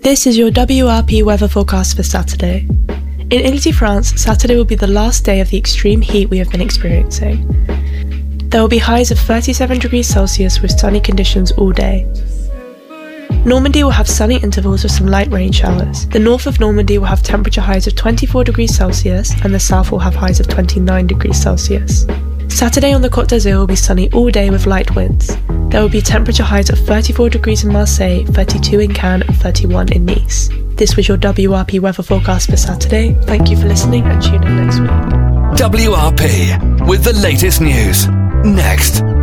This is your WRP weather forecast for Saturday. In Ile-de-France, Saturday will be the last day of the extreme heat we have been experiencing. There will be highs of 37 degrees Celsius with sunny conditions all day. Normandy will have sunny intervals with some light rain showers. The north of Normandy will have temperature highs of 24 degrees Celsius and the south will have highs of 29 degrees Celsius. Saturday on the Côte d'Azur will be sunny all day with light winds. There will be temperature highs of 34 degrees in Marseille, 32 in Cannes and 31 in Nice. This was your WRP weather forecast for Saturday. Thank you for listening and tune in next week. WRP with the latest news. Next.